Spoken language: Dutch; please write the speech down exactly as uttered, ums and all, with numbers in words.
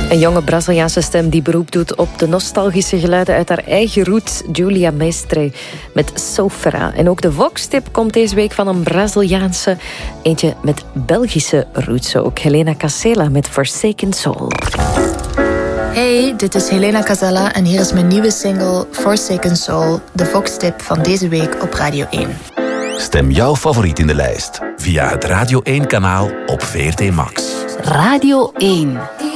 Een jonge Braziliaanse stem die beroep doet op de nostalgische geluiden uit haar eigen roots, Julia Mestre met Sofra. En ook de Vox-tip komt deze week van een Braziliaanse, eentje met Belgische roots ook. Helena Casella met Forsaken Soul. Hey, dit is Helena Casella en hier is mijn nieuwe single Forsaken Soul, de Vox-tip van deze week op Radio één. Stem jouw favoriet in de lijst via het Radio één-kanaal op V R T Max. Radio één.